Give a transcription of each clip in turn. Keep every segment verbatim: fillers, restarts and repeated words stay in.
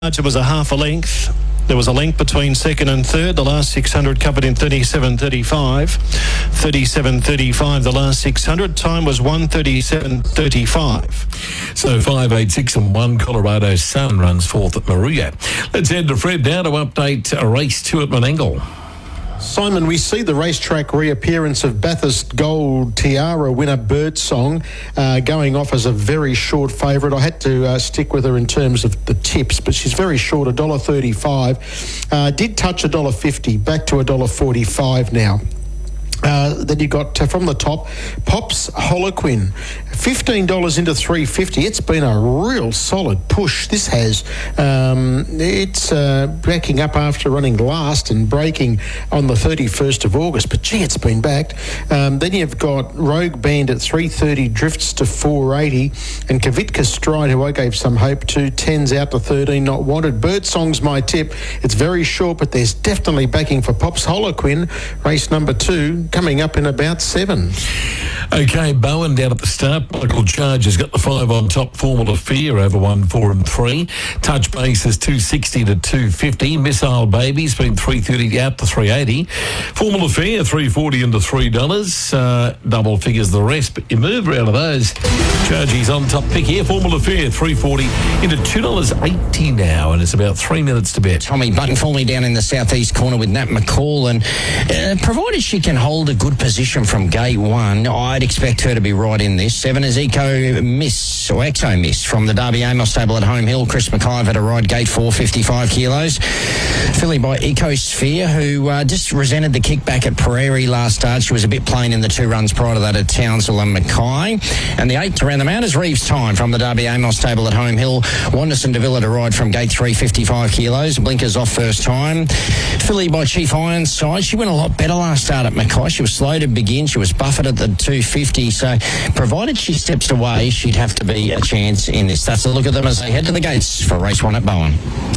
It was a half a length. There was a length between second and third. The last six hundred covered in thirty-seven thirty-five. thirty-seven thirty-five, the last six hundred. Time was one thirty-seven thirty-five. So five, eight, six and one, Colorado Sun runs fourth at Moruya. Let's head to Fred now to update a race two at Menangle. Simon, we see the racetrack reappearance of Bathurst Gold Tiara winner Birdsong uh, going off as a very short favourite. I had to uh, stick with her in terms of the tips, but she's very short, one dollar thirty-five. Uh, did touch one dollar fifty, back to one dollar forty-five now. Uh, then you got uh, from the top, Pops Holoquin, fifteen dollars into three fifty. It's been a real solid push. This has. Um, it's uh, backing up after running last and breaking on the thirty-first of August. But gee, it's been backed. Um, then you've got Rogue Band at three thirty, drifts to four eighty, and Kavitka Stride, who I gave some hope to, tens out to thirteen, not wanted. Birdsong's my tip. It's very short, but there's definitely backing for Pops Holoquin, race number two, coming up in about seven. Okay, Bowen down at the start. Michael Charge has got the five on top. Formula Fear over one, four and three. Touch Base is two sixty to two fifty. Missile Baby's been three thirty out to three eighty. Formula Fear three forty into three dollars. Uh, double figures the rest, but you move around of those. Chargie's on top pick here. Formula Fear three forty into two dollars eighty now, and it's about three minutes to bet. Tommy Button falling down in the southeast corner with Nat McCall, and uh, provided she can hold a good position from gate one, I'd expect her to be right in this. Seven is Eco Miss, or Exo Miss, from the Derby Amos stable at Home Hill. Chris McIve had a ride, gate four, fifty-five kilos. Filly by Ecosphere, who uh, just resented the kickback at Prairie last start. She was a bit plain in the two runs prior to that at Townsville and Mackay. And the eighth to round them out is Reeves Time from the Derby Amos stable at Home Hill. Wanderson Devilla to ride from gate three, fifty-five kilos. Blinkers off first time. Filly by Chief Ironside. She went a lot better last start at Mackay. She was slow to begin. She was buffered at the two fifty. So provided she steps away, she'd have to be a chance in this. That's a look at them as they head to the gates for race one at Bowen.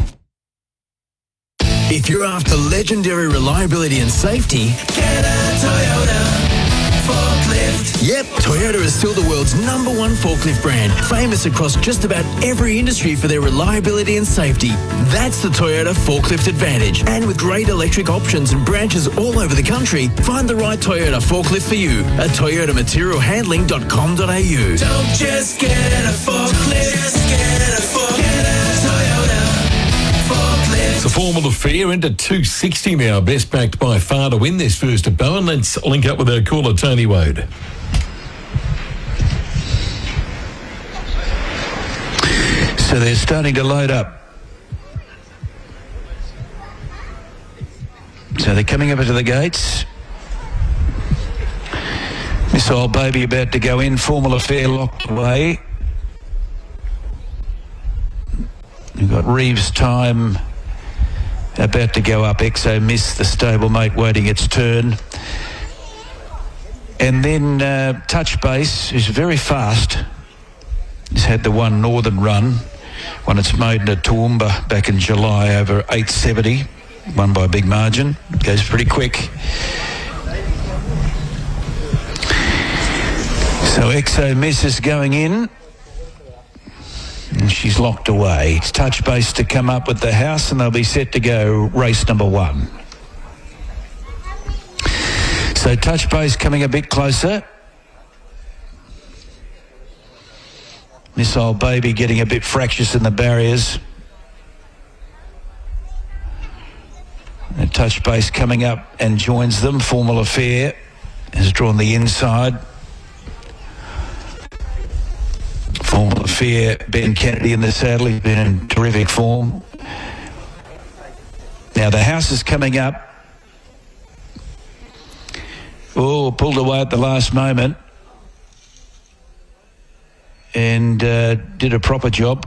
If you're after legendary reliability and safety, get a Toyota forklift. Yep, Toyota is still the world's number one forklift brand, famous across just about every industry for their reliability and safety. That's the Toyota Forklift Advantage. And with great electric options and branches all over the country, find the right Toyota forklift for you at toyota material handling dot com dot a u. Don't just get a forklift, just get a forklift. Get a Toyota forklift. The Formula Fear into two sixty now. Best backed by far to win this first at Bowen. Let's link up with our caller, Tony Wode. So they're starting to load up. So they're coming up into the gates. Missile Baby about to go in. Formula Fair locked away. You've got Reeves Time about to go up. Exo Miss, the stablemate, waiting its turn. And then uh, Touch Base is very fast. He's had the one Northern run. Won its maiden at Toowoomba back in July over eight seventy. Won by a big margin. Goes pretty quick. So Exo Miss is going in. And she's locked away. It's Touch Base to come up with the house, and they'll be set to go race number one. So Touch Base coming a bit closer. Missile Baby getting a bit fractious in the barriers. And Touch Base coming up and joins them. Formula Fair has drawn the inside. Formula Fair, Ben Kennedy in the saddle. He's been in terrific form. Now the house is coming up. Oh, pulled away at the last moment. And uh, did a proper job.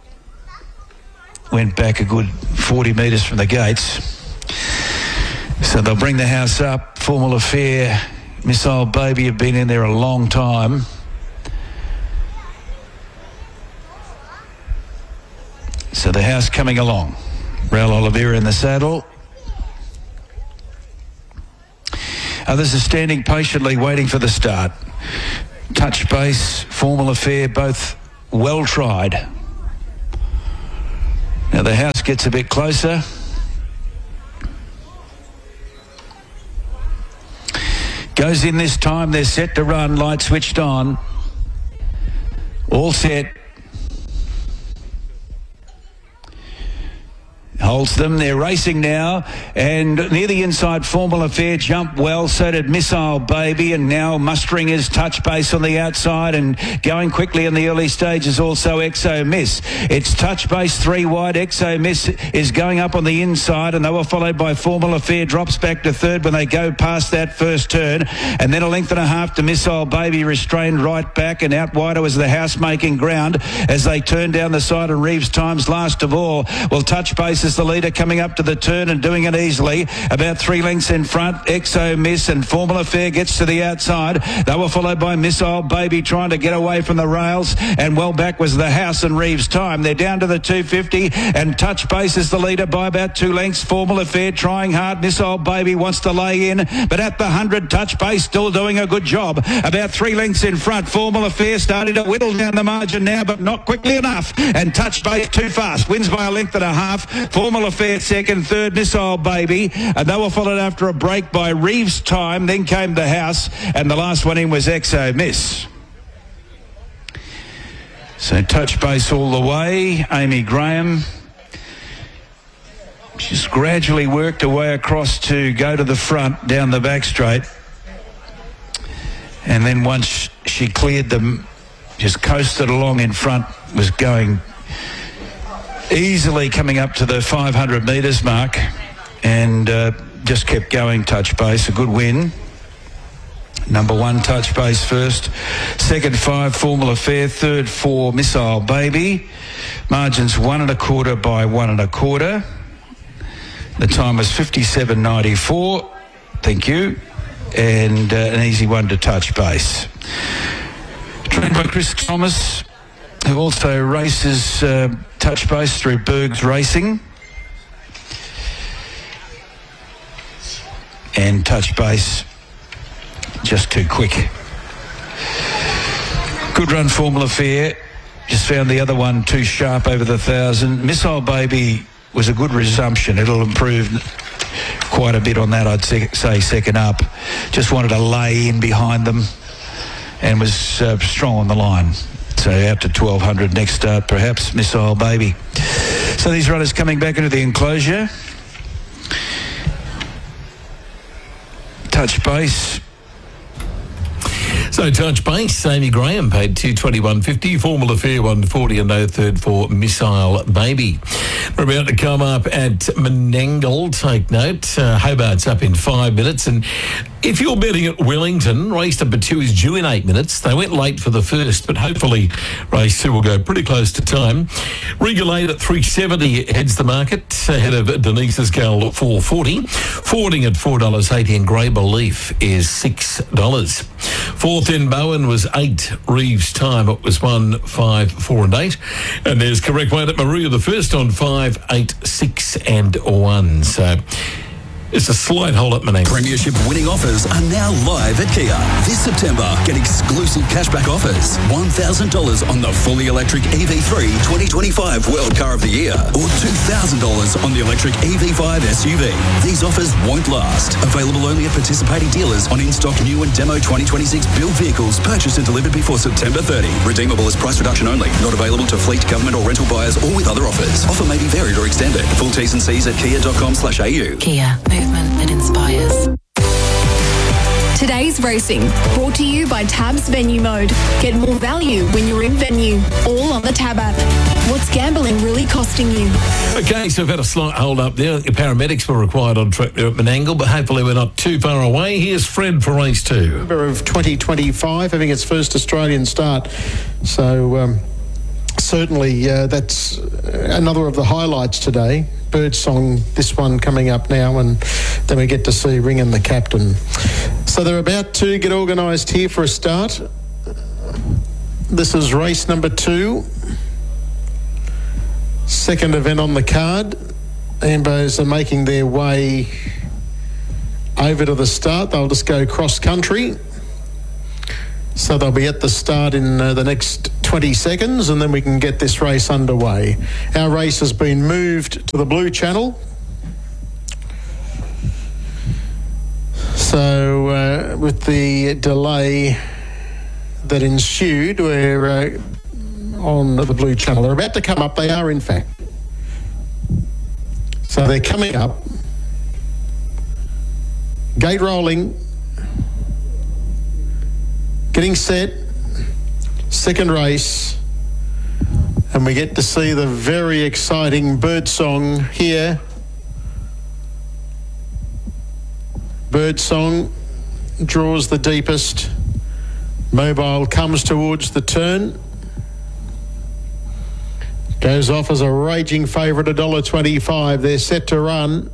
Went back a good forty metres from the gates. So they'll bring the house up. Formula Fair, Missile Baby have been in there a long time. So the house coming along. Raul Oliveira in the saddle. Others are standing patiently waiting for the start. Touch Base, Formula Fair, both well tried. Now the house gets a bit closer. Goes in this time. They're set to run. Light switched on. All set. Holds them. They're racing now, and near the inside, Formula Fair jumped well. So did Missile Baby, and now mustering his touch base on the outside and going quickly in the early stages. Also, Exo Miss. It's touch base three wide. Exo Miss is going up on the inside, and they were followed by Formula Fair. Drops back to third when they go past that first turn, and then a length and a half to Missile Baby, restrained right back, and out wider was the house making ground as they turn down the side. And Reeves Times last of all. Well, touch base is the leader coming up to the turn and doing it easily. About three lengths in front, Exo Miss, and Formula Fair gets to the outside. They were followed by Missile Baby trying to get away from the rails, and well back was the house and Reeves Time. They're down to the two fifty, and touch base is the leader by about two lengths. Formula Fair trying hard. Missile Baby wants to lay in, but at the one hundred, touch base still doing a good job. About three lengths in front, Formula Fair starting to whittle down the margin now, but not quickly enough, and touch base too fast. Wins by a length and a half. Formula Fair second, third Missile Baby, and they were followed after a break by Reeves Time. Then came the house, and the last one in was Exo Miss. So touch base all the way. Amy Graham, she's gradually worked her way across to go to the front down the back straight, and then once she cleared them, just coasted along in front, was going easily coming up to the five hundred metres mark, and uh, just kept going. Touch base, a good win. Number one, touch base first. Second, five, Formula Fair. Third, four, Missile Baby. Margins one and a quarter by one and a quarter. The time was fifty-seven ninety-four. Thank you. And uh, an easy one to touch base. Trained by Chris Thomas, who also races uh, touch base through Bergs Racing. And touch base just too quick. Good run, Formula Fair. Just found the other one too sharp over the thousand. Missile Baby was a good resumption. It'll improve quite a bit on that, I'd say, second up. Just wanted to lay in behind them and was uh, strong on the line. So out to twelve hundred next start, perhaps, Missile Baby. So these runners coming back into the enclosure. Touch base. So touch base, Amy Graham paid two twenty-one fifty, Formula Fair one forty, and no third for Missile Baby. We're about to come up at Menangle. Take note, uh, Hobart's up in five minutes, and if you're betting at Wellington, race number two is due in eight minutes. They went late for the first, but hopefully race two will go pretty close to time. Regulate at three seventy heads the market, ahead of Denise's Gal at four forty. Forwarding at four dollars eighty, and Grey Belief is six dollars. Fourth in Bowen was eight. Reeves Time, it was one, five, four and eight. And there's correct weight at Maria, the first on five, eight, six and one. So it's a slight hold up, Menangle. Premiership winning offers are now live at Kia. This September, get exclusive cashback offers. one thousand dollars on the fully electric E V three twenty twenty-five World Car of the Year, or two thousand dollars on the electric E V five S U V. These offers won't last. Available only at participating dealers on in-stock new and demo twenty twenty-six build vehicles purchased and delivered before September thirtieth. Redeemable as price reduction only. Not available to fleet, government or rental buyers or with other offers. Offer may be varied or extended. Full T's and C's at kia dot com slash a u. Kia. Movement that inspires. Today's racing brought to you by Tab's Venue Mode. Get more value when you're in venue. All on the Tab app. What's gambling really costing you? Okay, so we've had a slight hold up there. The paramedics were required on track there at Menangle, but hopefully we're not too far away. Here's Fred for race two. November of twenty twenty-five, having its first Australian start. So um, certainly uh, that's another of the highlights today. Birdsong, this one coming up now, and then we get to see Ring and the Captain. So they're about to get organised here for a start. This is race number two. Second event on the card. Ambos are making their way over to the start. They'll just go cross country. So they'll be at the start in uh, the next twenty twenty seconds, and then we can get this race underway. Our race has been moved to the Blue Channel. So uh, with the delay that ensued, we're uh, on the Blue Channel. They're about to come up. They are, in fact. So they're coming up. Gate rolling. Getting set. Second race. And we get to see the very exciting Birdsong here. Birdsong draws the deepest. Mobile comes towards the turn. Goes off as a raging favourite, one dollar twenty-five. They're set to run.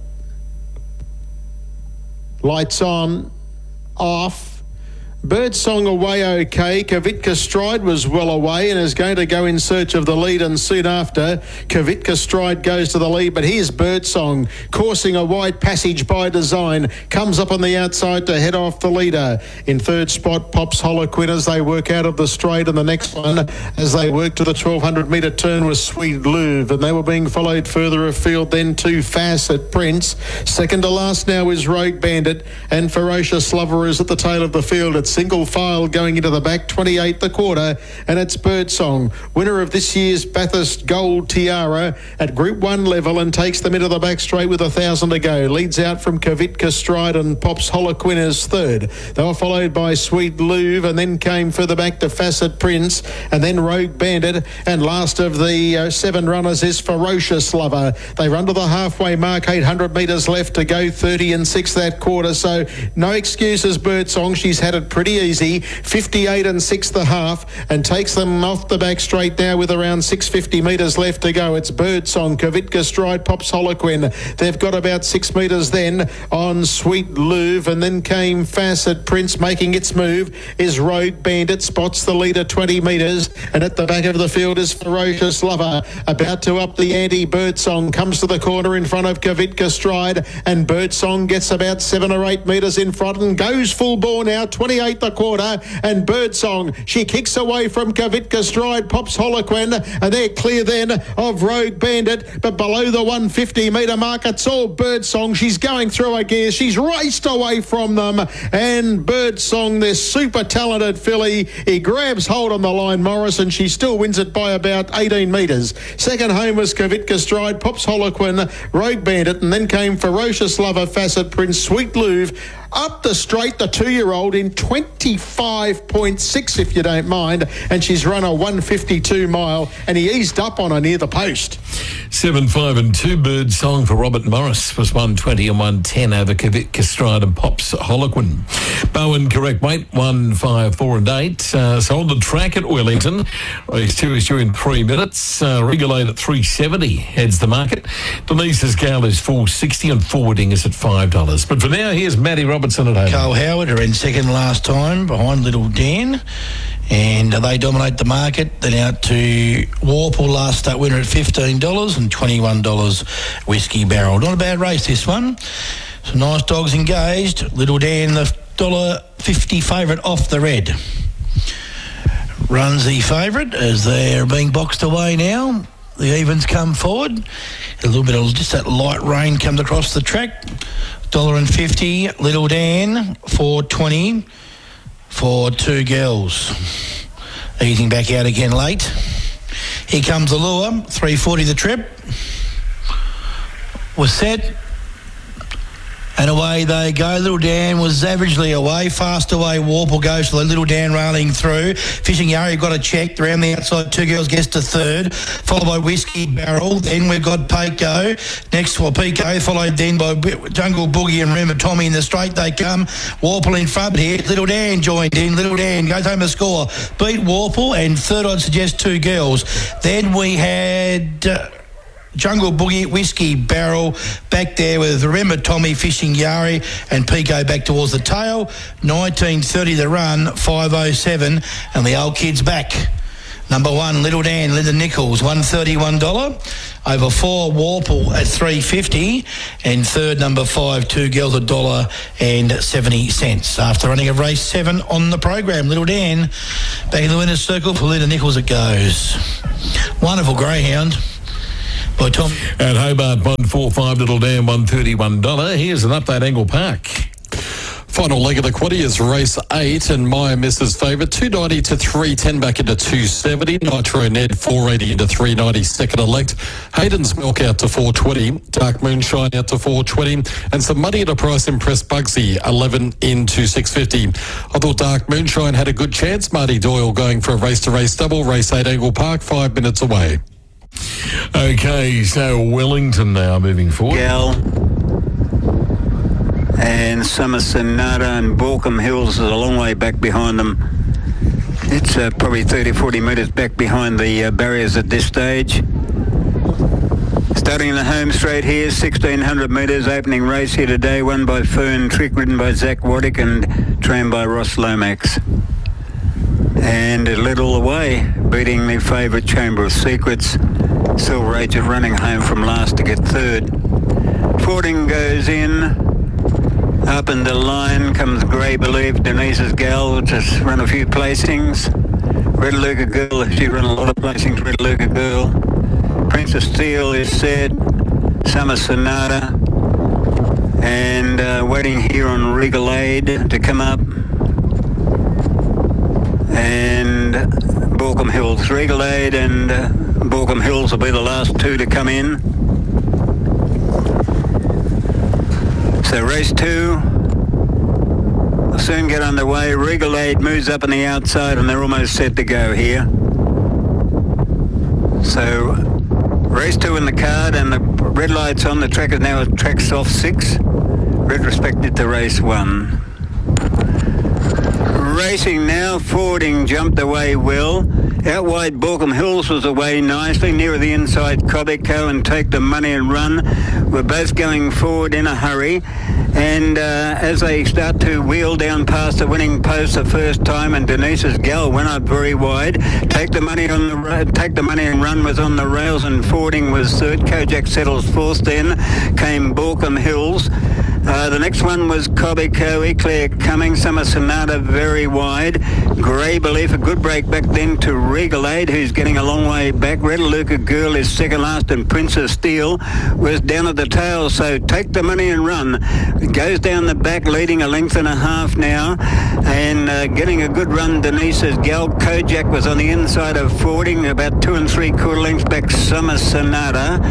Lights on. Off. Birdsong away okay. Kavitka Stride was well away and is going to go in search of the lead, and soon after Kavitka Stride goes to the lead. But here's Birdsong coursing a wide passage by design, comes up on the outside to head off the leader. In third spot Pops Holoquin as they work out of the straight, and the next one as they work to the twelve hundred metre turn was Sweet Louvre, and they were being followed further afield then to Facet Prince. Second to last now is Rogue Bandit, and Ferocious Lover is at the tail of the field. It's single file going into the back, twenty-eight the quarter, and it's Birdsong, winner of this year's Bathurst Gold Tiara at Group one level, and takes them into the back straight with a thousand to go. Leads out from Kavitka Stride and Pops Holoquin as third. They were followed by Sweet Louvre, and then came further back to Facet Prince, and then Rogue Bandit, and last of the uh, seven runners is Ferocious Lover. They run to the halfway mark, eight hundred metres left to go, thirty and six that quarter, so no excuses Birdsong. She's had it pretty easy, fifty-eight and six the half, and takes them off the back straight now with around six hundred fifty metres left to go. It's Birdsong, Kavitka Stride, Pops Holoquin. They've got about six metres then on Sweet Louvre, and then came Facet Prince. Making its move is Rogue Bandit, spots the leader twenty metres, and at the back of the field is Ferocious Lover. About to up the ante, Birdsong comes to the corner in front of Kavitka Stride, and Birdsong gets about seven or eight metres in front and goes full bore now, twenty-eight the quarter, and Birdsong, she kicks away from Kavitka Stride, Pops Holoquin, and they're clear then of Rogue Bandit, but below the one hundred fifty metre mark, it's all Birdsong. She's going through a gear, she's raced away from them, and Birdsong, this super talented filly, he grabs hold on the line, Morris, and she still wins it by about eighteen metres. Second home was Kavitka Stride, Pops Holoquin, Rogue Bandit, and then came Ferocious Lover, Facet Prince, Sweet Louvre. Up the straight, the two-year-old in twenty-five point six, if you don't mind, and she's run a one fifty-two mile, and he eased up on her near the post. seven, five and two Birdsong for Robert Morris was one twenty and one ten over Kavitka Stride and Pops Holoquin. Bowen, correct weight, one five four and eight. Uh, so on the track at Wellington, race two is due in three minutes. Uh, Regulate at three seventy heads the market. Denise's Gale is four sixty and Forwarding is at five dollars. But for now, here's Matty Robertson at home. Carl Howard are in second last time behind Little Dan, and they dominate the market. Then out to Warple, last start winner at fifteen dollars, and twenty-one dollars Whiskey Barrel. Not a bad race, this one. Some nice dogs engaged. Little Dan, the one dollar fifty favourite off the red. Runs the favourite as they're being boxed away now. The evens come forward. A little bit of just that light rain comes across the track. one dollar fifty, Little Dan, four twenty for Two Girls. Easing back out again late. Here comes the lure, three forty the trip. Was set. And away they go. Little Dan was averagely away. Fast away. Warple goes for the Little Dan railing through. Fishing Yari got a check. Around the outside, Two Girls gets to third. Followed by Whiskey Barrel. Then we've got Pico. Next for Pico. Followed then by Jungle Boogie and Remember Tommy in the straight they come. Warple in front here. Little Dan joined in. Little Dan goes home a score. Beat Warple, and third I'd suggest Two Girls. Then we had... Uh, Jungle Boogie, Whiskey Barrel back there with Remember Tommy, Fishing Yari, and Pico back towards the tail. nineteen thirty the run, five oh seven, and the old kid's back. Number one, Little Dan, Linda Nichols, one thirty-one dollars. Over four, Warple at three fifty. And third, number five, Two Girls, a dollar and seventy cents. After running of race seven on the program, Little Dan back in the winner's circle for Linda Nichols it goes. Wonderful greyhound by Tom. At Hobart, one forty-five, Little Dan, one thirty-one dollars. Here's an update, Angle Park. Final leg of the quaddy is race eight, and Maya Misses favourite, two ninety to three ten back into two seventy. Nitro Ned, four eighty into three ninety, second elect. Hayden's Milk out to four twenty. Dark Moonshine out to four twenty. And some money at a price impressed Bugsy, eleven into six fifty. I thought Dark Moonshine had a good chance. Marty Doyle going for a race-to-race double. Race eight, Angle Park, five minutes away. Okay, so Wellington now moving forward. Gal. And Summer Sonata and Borkham Hills is a long way back behind them. It's uh, probably thirty, forty metres back behind the uh, barriers at this stage. Starting in the home straight here, sixteen hundred metres, opening race here today, won by Fern Trick, ridden by Zach Waddick and trained by Ross Lomax. And it led all the way, beating the favourite Chamber of Secrets. Silver Agent running home from last to get third. Fording goes in. Up in the line comes Grey Belief, Denise's Gal, just run a few placings. Red Luca Girl, she run a lot of placings, Red Luca Girl. Princess Steel is set, Summer Sonata, and uh, waiting here on Regal Aid to come up. And Borkham Hills, Regal Aid and uh, Borkham Hills will be the last two to come in. So race two will soon get underway. Regal Aid moves up on the outside and they're almost set to go here. So race two in the card, and the red light's on. The track is now at track soft six. Red respected to race one. Racing now, Fording jumped away well. Out wide, Borkham Hills was away nicely. Nearer the inside, Cobico and Take the Money and Run were both going forward in a hurry. And uh, as they start to wheel down past the winning post the first time, and Denise's Gal went up very wide. Take the money on the Take the Money and Run was on the rails, and Fording was third. Kojak settles fourth. Then came Borkham Hills. Uh, the next one was Cobico, Eclair Coming, Summer Sonata very wide. Grey Belief, a good break back then to Regal Aid, who's getting a long way back. Red Luca Girl is second last, and Princess Steel was down at the tail. So Take the Money and Run goes down the back, leading a length and a half now, and uh, getting a good run. Denise's Gal. Kojak was on the inside of Fording, about two and three quarter lengths back, Summer Sonata.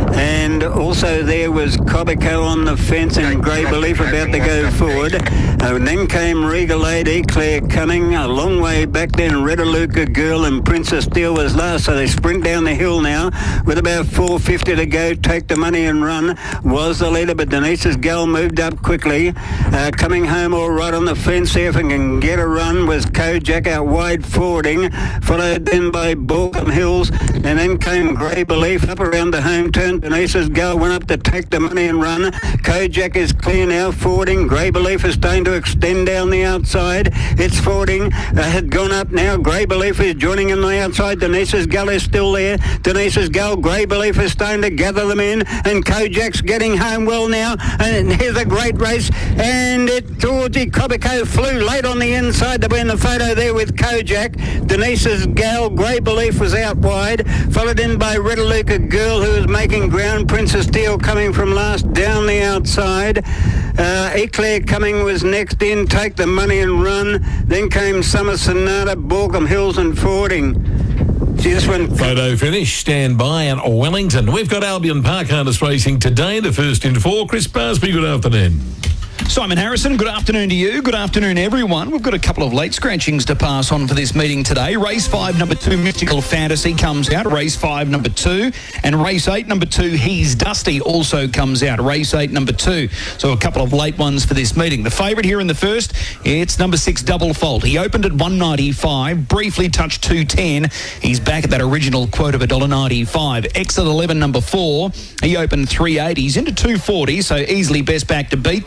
And also there was Cobico on the fence, and Grey Belief about to go forward. Uh, and then came Regal Aid, Eclair Coming, a long way back then. Red Luca Girl and Princess Steel was last, so they sprint down the hill now with about four fifty to go. Take the Money and Run was the leader, but Denise's Gal moved up quickly. Uh, coming home all right on the fence there, if I can get a run, was Kojak out wide Fording, followed then by Borkham Hills, and then came Grey Belief up around the home turn. Denise's Gal went up to Take the Money and Run. Kojak is clear now. Fording, Grey Belief is starting to extend down the outside. It's Fording, uh, had gone up now. Grey Belief is joining in the outside. Denise's Gal is still there. Denise's Gal, Grey Belief is starting to gather them in, and Kojak's getting home well now. And here's a great race, and it Georgie Cobico flew late on the inside to be in the photo there with Kojak. Denise's Gal, Grey Belief was out wide, followed in by Red Luca Girl, who was making ground. Princess Steel coming from last down the outside. Uh, Eclair Coming was next in. Take the Money and Run. Then came Summer Sonata, Borkham Hills and Fording. Gee, this one... Photo finish. Stand by at Wellington. We've got Albion Park Harness racing today. The first in four. Chris Barsby, good afternoon. Simon Harrison, good afternoon to you. Good afternoon, everyone. We've got a couple of late scratchings to pass on for this meeting today. Race five, number two, Mystical Fantasy comes out. Race five, number two. And race eight, number two, He's Dusty also comes out. Race eight, number two. So a couple of late ones for this meeting. The favourite here in the first, it's number six, Double Fault. He opened at one ninety-five, briefly touched two ten. He's back at that original quote of one dollar ninety-five. Exit eleven, number four. He opened three eighty. He's into two forty, so easily best back to beat the favourite.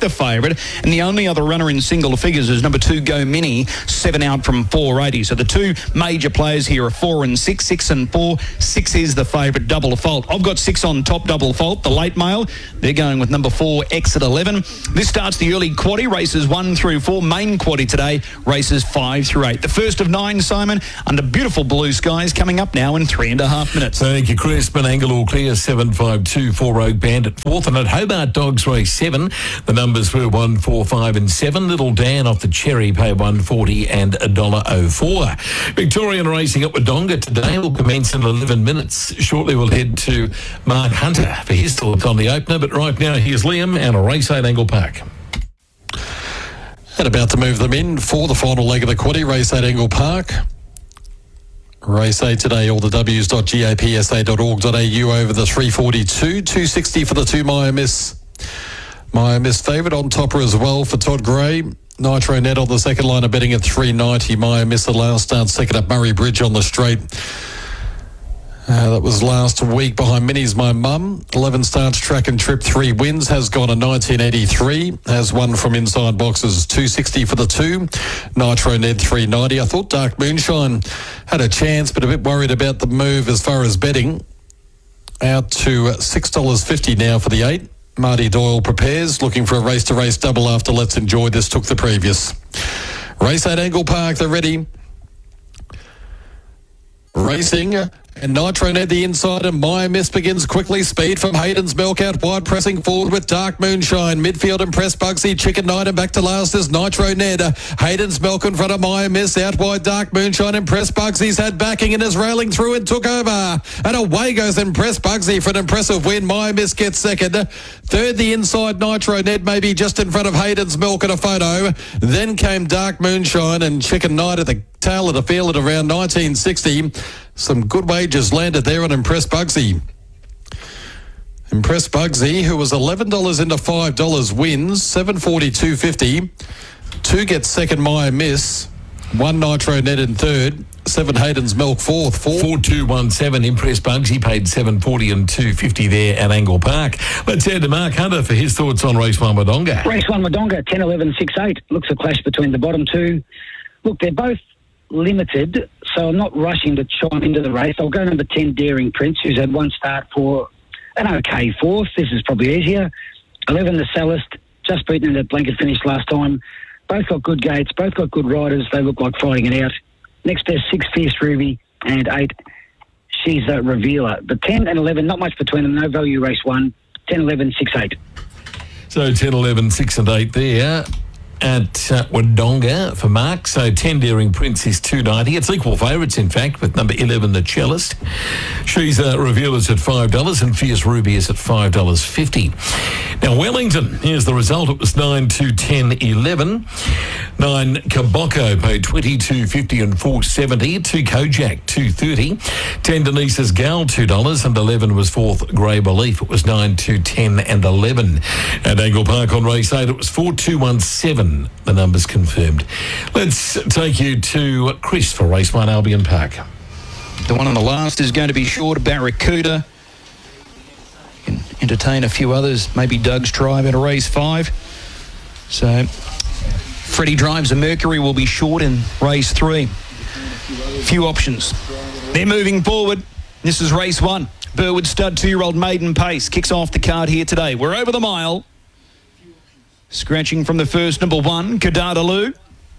favourite. And the only other runner in single figures is number two, Go Mini, seven out from four eighty. So the two major players here are four and six, six and four. Six is the favourite, Double Fault. I've got six on top, Double Fault, the late mail. They're going with number four, Exit eleven. This starts the early quaddie, races one through four. Main quaddie today, races five through eight. The first of nine, Simon, under beautiful blue skies, coming up now in three and a half minutes. Thank you, Chris. Benangle all clear, seven five two, four Rogue Bandit fourth. And at Hobart Dogs race seven, the numbers were one, four, five and seven. Little Dan off the Cherry pay one forty and one dollar oh four. Victorian racing at Wodonga today will commence in eleven minutes. Shortly we'll head to Mark Hunter for his thoughts on the opener. But right now, here's Liam and a race eight Angle Park. And about to move them in for the final leg of the quaddie, race eight Angle Park. Race eight today, all the w's dot g a p s a dot org dot a u over the three forty-two, two sixty for the two Maya Miss. Maya Miss favourite on topper as well for Todd Gray. Nitro Net on the second line of betting at three ninety. Maya Miss the last start second up Murray Bridge on the straight. Uh, that was last week behind Minnie's My Mum. eleven starts, track and trip, three wins. Has gone a nineteen eighty-three. Has won from inside boxes, two sixty for the two. Nitro Ned, three ninety. I thought Dark Moonshine had a chance, but a bit worried about the move as far as betting. Out to six dollars fifty now for the eight. Marty Doyle prepares, looking for a race-to-race double after Let's Enjoy This took the previous. Race at Angle Park, they're ready. Racing, and Nitro Ned the inside, and Maya Miss begins quickly. Speed from Hayden's Milk out wide, pressing forward with Dark Moonshine. Midfield and Press Bugsy, Chicken Knight, and back to last is Nitro Ned. Hayden's Milk in front of Maya Miss, out wide Dark Moonshine, and Press Bugsy's had backing and is railing through and took over. And away goes then Press Bugsy for an impressive win. Maya Miss gets second. Third, the inside Nitro Ned, maybe just in front of Hayden's Milk in a photo. Then came Dark Moonshine and Chicken Knight at the tail of the field at around nineteen sixty. Some good wages landed there on Impress Bugsy. Impress Bugsy, who was eleven dollars into five dollars, wins seven forty-two fifty. Two gets second, Maya Miss. One Nitro Net in third. Seven Hayden's Milk fourth. Four. Four two one seven. Impress Bugsy paid seven forty and two fifty there at Angle Park. Let's head to Mark Hunter for his thoughts on race one Wodonga. Race one Wodonga, ten eleven six eight. Looks a clash between the bottom two. Look, they're both limited, so I'm not rushing to chime into the race. I'll go number ten, Daring Prince, who's had one start for an okay fourth. This is probably easier. eleven, The Cellist, just beaten in that blanket finish last time. Both got good gates, both got good riders. They look like fighting it out. Next there's six, Fierce Ruby, and eight, She's a Revealer. The ten and eleven, not much between them. No value, race one. ten eleven six eight. So ten eleven six and eight there at uh, Wodonga for Mark. So ten Daring Prince is two ninety. It's equal favourites, in fact, with number eleven, The Cellist. She's uh, Revealers at five dollars and Fierce Ruby is at five dollars fifty. Now, Wellington, here's the result. It was nine, two, ten, eleven. nine Kaboko paid twenty-two fifty and four seventy. two Kojak, two thirty. ten Denise's Gal, two dollars. And eleven was fourth Grey Belief. It was nine, two, ten and eleven. At Angle Park on race eight, it was four, two, one, seven. The numbers confirmed. Let's take you to Chris for race one Albion Park. The one on the last is going to be short, Barracuda. You can entertain a few others, maybe Doug's Tribe at a race five. So Freddie Drives a Mercury will be short in race three. Few options. They're moving forward. This is race one. Burwood Stud, two-year-old maiden pace, kicks off the card here today. We're over the mile. Scratching from the first, number one, Kadadaloo.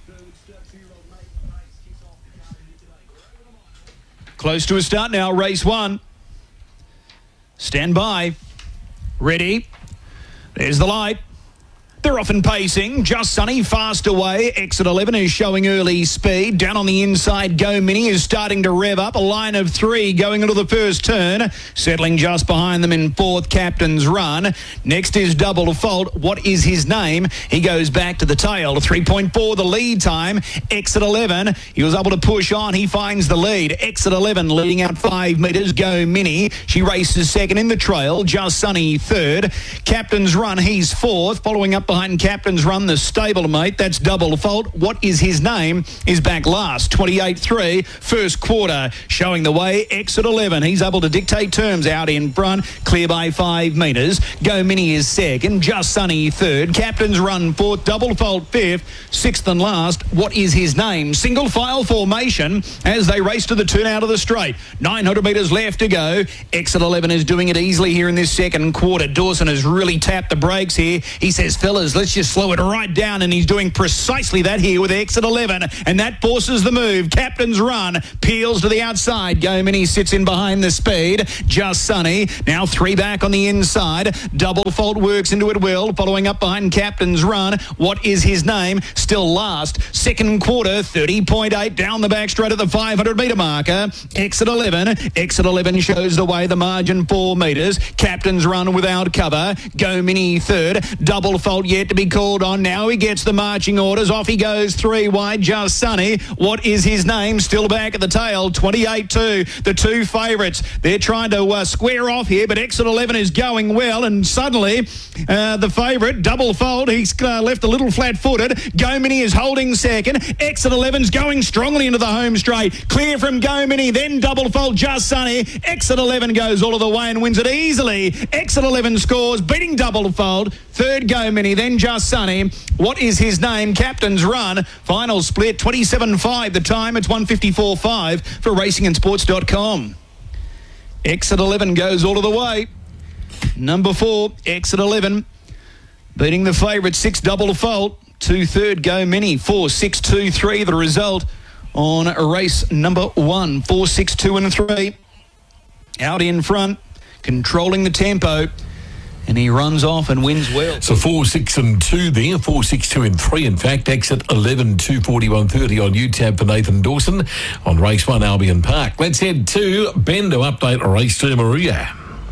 Close to a start now, race one. Stand by. Ready. There's the light. They're off and pacing. Just Sunny, fast away. Exit eleven is showing early speed. Down on the inside, Go Mini is starting to rev up. A line of three going into the first turn. Settling just behind them in fourth, Captain's Run. Next is Double Fault. What is his name? He goes back to the tail. three point four the lead time. Exit eleven. He was able to push on. He finds the lead. Exit eleven leading out five metres. Go Mini. She races second in the trail. Just Sunny third. Captain's Run, he's fourth. Following up behind behind Captain's Run, the stablemate. That's Double Fault. What is his name? Is back last. twenty-eight three. First quarter showing the way. Exit eleven. He's able to dictate terms out in front. Clear by five metres. Go Mini is second. Just Sunny third. Captain's Run fourth. Double Fault fifth. Sixth and last. What is his name? Single file formation as they race to the turn out of the straight. nine hundred metres left to go. Exit eleven is doing it easily here in this second quarter. Dawson has really tapped the brakes here. He says, fellas, let's just slow it right down, and he's doing precisely that here with exit eleven, and that forces the move. Captain's Run peels to the outside. Go Mini sits in behind the speed. Just Sunny. Now three back on the inside. Double Fault works into it well, following up behind Captain's Run. What is his name? Still last. Second quarter, thirty point eight down the back straight at the five hundred metre marker. Exit eleven. Exit eleven shows the way, the margin four metres. Captain's Run without cover. Go Mini third. Double Fault yet to be called on. Now he gets the marching orders. Off he goes three wide. Just Sunny. What is his name? Still back at the tail. twenty-eight two. The two favourites. They're trying to uh, square off here, but exit eleven is going well, and suddenly uh, the favourite, Double Fault, he's uh, left a little flat-footed. Go Mini is holding second. Exit eleven's going strongly into the home straight. Clear from Go Mini, then Double Fault, Just Sunny. Exit eleven goes all of the way and wins it easily. Exit eleven scores, beating Double Fault. Third Go Mini, then Just Sunny. What is his name? Captain's Run. Final split, twenty-seven five. The time, it's one fifty-four five for racing and sports dot com. Exit eleven goes all of the way. Number four, Exit eleven. Beating the favourite, six Double Fault. Two third Go Mini, four, six, two, three. The result on race number one, four, six, two, and three. Out in front, controlling the tempo, and he runs off and wins well. So four, six, and two there. Four, six, two, and three. In fact, exit eleven, two forty-one thirty on U T A B for Nathan Dawson on race one, Albion Park. Let's head to Ben to update race two, Maria.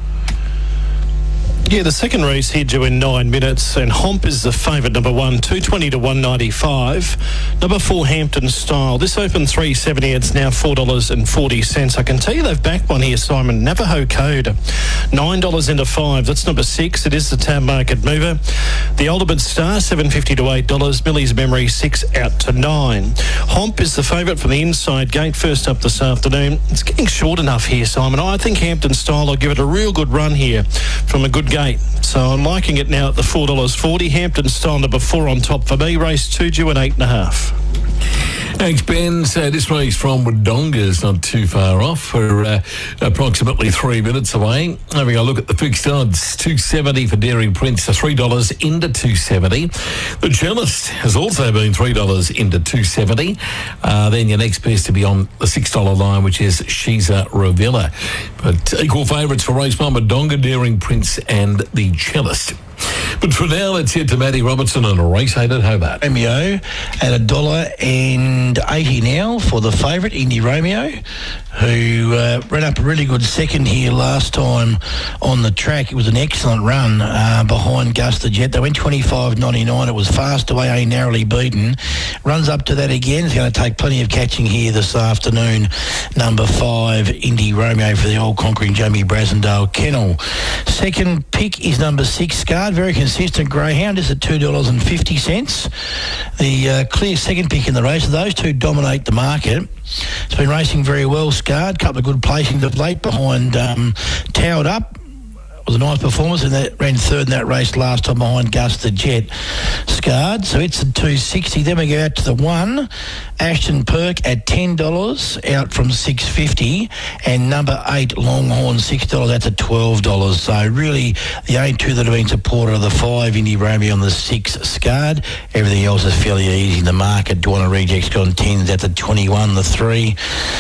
Yeah, the second race here due in nine minutes, and Homp is the favourite, number one, two twenty to one ninety-five. Number four, Hampton Style. This opened three seventy. It's now four dollars forty. I can tell you they've backed one here, Simon. Navajo Code, nine dollars into five. That's number six. It is the Tab Market Mover. The Ultimate Star, seven fifty to eight dollars. Millie's Memory, six out to nine. Homp is the favourite from the inside gate, first up this afternoon. It's getting short enough here, Simon. I think Hampton Style will give it a real good run here from a good gate. So I'm liking it now at the four dollars forty. Hampton Style number four on top for me. Race two due an eight and a half. Thanks, Ben. So this race from Wodonga is not too far off. We're uh, approximately three minutes away. Having a look at the fixed odds, two seventy for Daring Prince to three dollars into two seventy. The Cellist has also been three dollars into two seventy. Uh, then your next best to be on the six dollar line, which is Shiza Ravilla. But equal favourites for race one, Wodonga, Daring Prince and the Cellist. But for now, let's head to Matty Robertson on a race eight at Hobart. Romeo at a dollar and eighty now for the favourite, Indy Romeo, who uh, ran up a really good second here last time on the track. It was an excellent run uh, behind Gus the Jet. They went twenty-five ninety-nine. It was fast away, only narrowly beaten. Runs up to that again. It's going to take plenty of catching here this afternoon. Number five, Indy Romeo for the old conquering Jamie Brasendale kennel. Second pick is number six, Scarred. Very consistent greyhound, is at two dollars fifty. The uh, clear second pick in the race. Those two dominate the market. It's been racing very well, Scarred. Couple of good placings of late behind um, Towered Up. It was a nice performance, and that ran third in that race last time behind Gus the Jet. Scarred, so it's at two sixty. Then we go out to the one, Ashton Perk at ten dollars, out from six fifty, and number eight, Longhorn, six dollars, that's at twelve dollars. So really, the only two that have been supported are the five, Indy Romeo, on the six, Scarred. Everything else is fairly easy in the market. Dwana Reject's gone tens, that's at twenty-one, the three.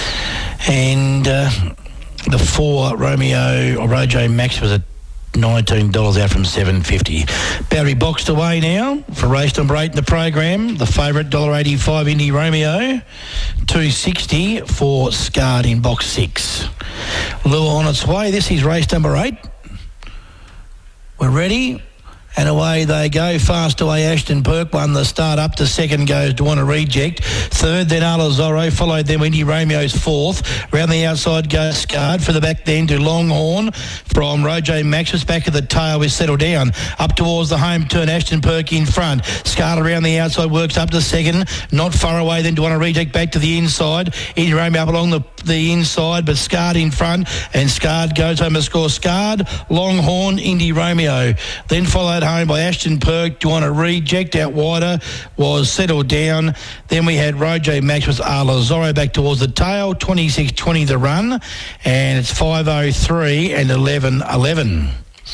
And uh, the four, Romeo, or Rojo Max was at nineteen dollars, out from seven fifty. Barry boxed away now for race number eight in the program. The favourite, one dollar eighty-five, Indy Romeo. two sixty for Scarred in box six. Lure on its way. This is race number eight. We're ready. And away they go. Fast away, Ashton Perk won the start up to second goes Dwana Reject. Third, then Ala Zorro. Followed them Indy Romeo's fourth. Round the outside goes Scarred. For the back then to Longhorn from Rojo Maxis. Back of the tail with Settle Down. Up towards the home turn, Ashton Perk in front. Scarred around the outside, works up to second. Not far away, then Dwana Reject back to the inside. Indy Romeo up along the, the inside, but Scarred in front. And Scarred goes home to score. Scarred, Longhorn, Indy Romeo. Then followed home by Ashton Perk. Dwana Reject out wider was Settled Down. Then we had Rojo Max with Ala Zorro back towards the tail. twenty-six twenty the run. And it's five oh three and eleven eleven.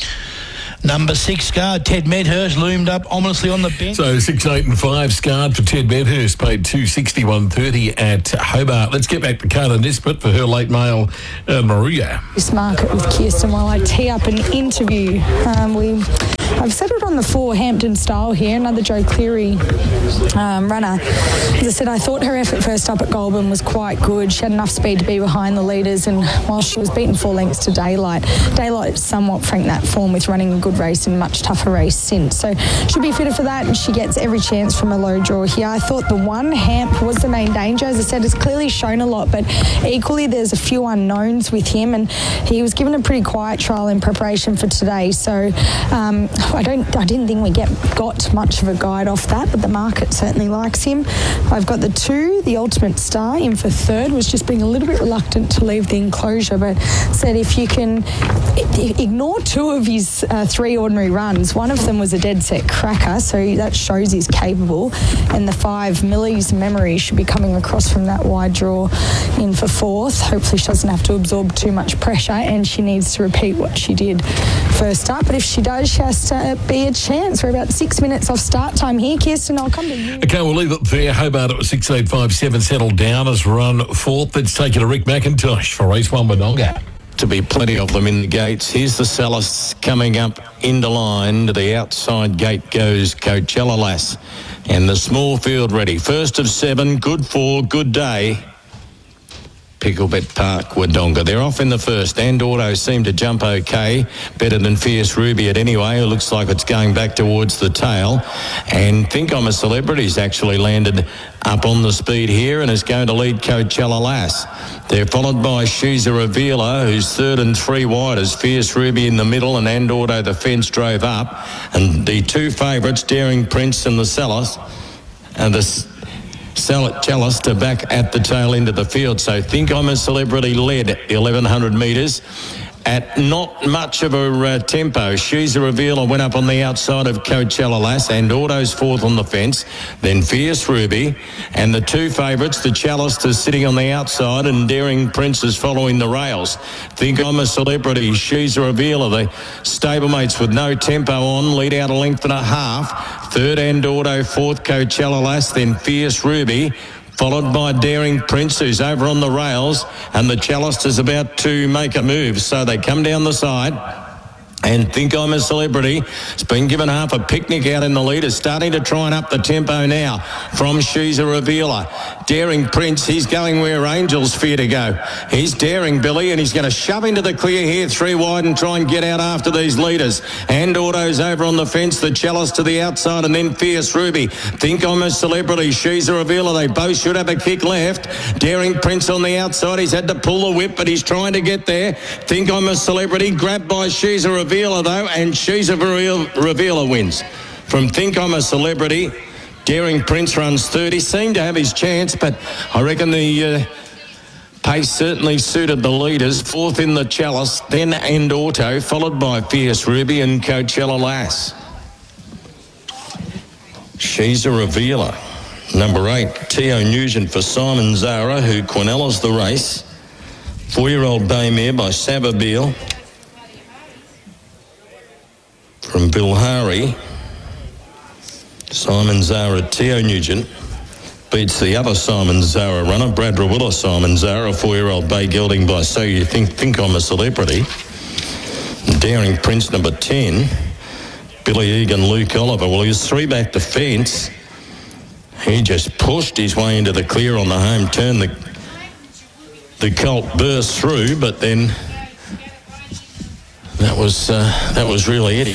Number six, Scarred, Ted Medhurst loomed up ominously on the bench. So six, eight and five, Scarred for Ted Medhurst, paid two sixty-one thirty at Hobart. Let's get back to Carter Nisbet for her late mail, uh, Maria. This market with Kirsten while I tee up an interview. Um, we, I've settled on the four Hampton style here, another Joe Cleary um, runner. As I said, I thought her effort first up at Goulburn was quite good. She had enough speed to be behind the leaders, and while she was beaten four lengths to Daylight, Daylight somewhat franked that form with running a good race and much tougher race since. So she'll be fitter for that, and she gets every chance from a low draw here. I thought the one Hamp was the main danger. As I said, it's clearly shown a lot, but equally there's a few unknowns with him, and he was given a pretty quiet trial in preparation for today. So um, I don't, I didn't think we get got much of a guide off that, but the market certainly likes him. I've got the two, the Ultimate Star, in for third. Was just being a little bit reluctant to leave the enclosure, but said if you can ignore two of his uh, three ordinary runs, one of them was a dead set cracker, so that shows he's capable, and the five Millie's Memory should be coming across from that wide draw in for fourth. Hopefully she doesn't have to absorb too much pressure, and she needs to repeat what she did first up, but if she does, she has to be a chance. We're about six minutes off start time here. Kirsten, I'll come to you. Okay, we'll leave it there. Hobart at six eight five seven, Settled Down as run fourth. Let's take it to Rick McIntosh for race one Wodonga. To be plenty of them in the gates. Here's the Salas coming up into line. To the outside gate goes Coachella Lass. And the small field ready. First of seven, good for, good day. Picklebet Park, Wodonga. They're off in the first. And Auto seemed to jump okay. Better than Fierce Ruby at anyway. It looks like it's going back towards the tail. And Think I'm a Celebrity's actually landed up on the speed here and is going to lead Coachella Lass. They're followed by She's a Revealer, who's third and three wide as Fierce Ruby in the middle, and And Auto the fence drove up. And the two favourites, Daring Prince and the Sellers, and the Sell it Chalice to back at the tail end of the field. So Think I'm a Celebrity led the eleven hundred metres at not much of a uh, tempo. She's a Revealer went up on the outside of Coachella Lass, and Auto's fourth on the fence. Then Fierce Ruby and the two favourites, the Chalice is sitting on the outside, and Daring Prince is following the rails. Think I'm a Celebrity, She's a Revealer. The stablemates with no tempo on lead out a length and a half. Third and Auto, fourth Coachella Lass, then Fierce Ruby, followed by Daring Prince, who's over on the rails, and the Chalice is about to make a move. So they come down the side. And Think I'm a Celebrity. It's been given half a picnic out in the lead. Is starting to try and up the tempo now from She's a Revealer. Daring Prince, he's going where Angels fear to go. He's daring, Billy, and he's going to shove into the clear here, three wide, and try and get out after these leaders. And Auto's over on the fence, the Chalice to the outside, and then Fierce Ruby. Think I'm a Celebrity, She's a Revealer. They both should have a kick left. Daring Prince on the outside. He's had to pull the whip, but he's trying to get there. Think I'm a Celebrity, grabbed by She's a Revealer. Revealer though, and She's a Revealer wins. From Think I'm a Celebrity, Daring Prince runs third. He seemed to have his chance, but I reckon the uh, pace certainly suited the leaders. Fourth in the Chalice, then And Auto, followed by Fierce Ruby and Coachella Lass. She's a Revealer. Number eight, Teo Nugent for Simon Zara, who Quinellas the race. Four-year-old bay mare by Sababil. From Bill Hari, Simon Zara, Teo Nugent beats the other Simon Zara runner, Brad Rawilla Simon Zara, four-year-old bay gelding by So You Think Think I'm a Celebrity. Daring Prince, number ten, Billy Egan, Luke Oliver. Well, he was three back the fence. He just pushed his way into the clear on the home turn. The, the colt burst through, but then That was uh, that was really Eddie.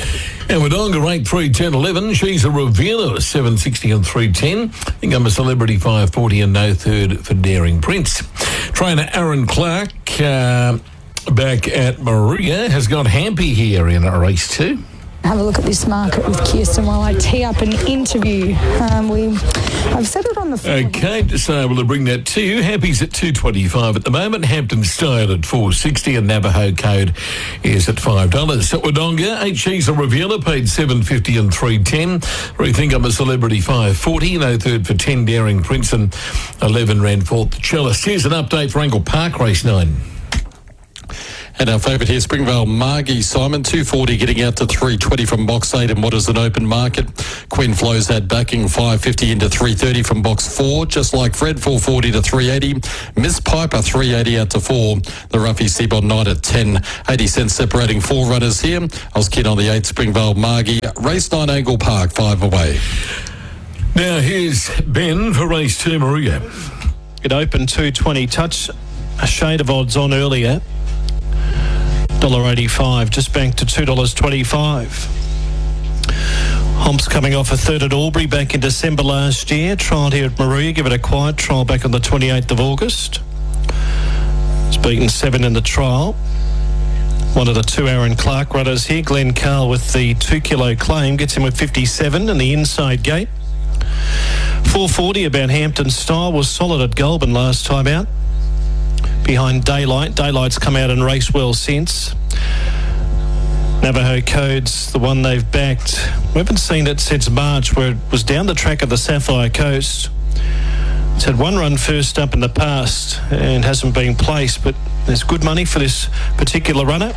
And Wodonga eight, three, ten, eleven. She's a Revealer, seven sixty and three ten. I think I'm a Celebrity, five forty and no third for Daring Prince. Trainer Aaron Clark, uh, back at Maruga, has got Hampy here in race two. Have a look at this market with Kirsten while I tee up an interview. Um, we, I've settled on the... Okay, just able to bring that to you. Happy's at two twenty-five at the moment. Hampton Style at four sixty and Navajo Code is at five dollars. At Wodonga, eight She's a Revealer paid seven fifty and three ten. Rethink I'm a Celebrity, five forty. No third for ten Daring Prince and eleven ran fourth the Cellist. Here's an update for Angle Park Race nine. And our favourite here, Springvale Margie Simon, two forty getting out to three twenty from box eight and what is an open market. Queen Flows had backing five fifty into three thirty from box four, just like Fred, four forty to three eighty. Miss Piper, three eighty out to four. The Ruffy Seabon Knight at ten, eighty cents separating four runners here. I was keen on the eight, Springvale Margie. Race nine, Angle Park, five away. Now here's Ben for race two, Maruga. It opened two twenty, touch a shade of odds on earlier. one dollar eighty-five, just banked to two dollars twenty-five. Homp's coming off a third at Albury back in December last year. Trialled here at Maruga, give it a quiet trial back on the twenty-eighth of August. It's beaten seven in the trial. One of the two Aaron Clark runners here, Glenn Carl with the two kilo claim, gets him with fifty-seven and the inside gate. four forty about Hampton Style, was solid at Goulburn last time out. Behind Daylight. Daylight's come out and raced well since. Navajo Code's the one they've backed. We haven't seen it since March, where it was down the track of the Sapphire Coast. It's had one run first up in the past and hasn't been placed, but there's good money for this particular runner.